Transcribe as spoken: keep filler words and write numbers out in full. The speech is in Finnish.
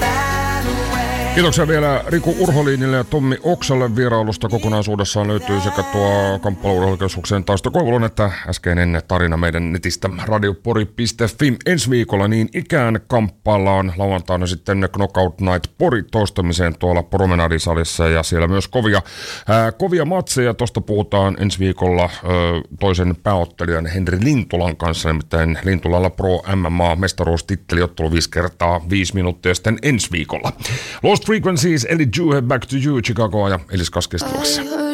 Kiitoksia vielä Riku Urholiinille ja Tommi Oksalle vierailusta. Kokonaisuudessaan löytyy sekä tuo Kamppailu-urheilukeskuksen Taisto Koivulon että äskeinen tarina meidän netistä radiopori piste fi. Ensi viikolla niin ikään kamppaillaan lauantaina sitten Knockout Night Pori toistamiseen tuolla Promenadisalissa ja siellä myös kovia, ää, kovia matseja. Tuosta puhutaan ensi viikolla ää, toisen pääottelijan Henri Lintulan kanssa, nimittäin Lintulalla Pro M M A-mestaruustitteli ottelu viisi kertaa viisi minuuttia sitten ensi viikolla. Lost Frequencies, eli Juhe Back to You, Chicagoa ja Elis Kaskistilassa.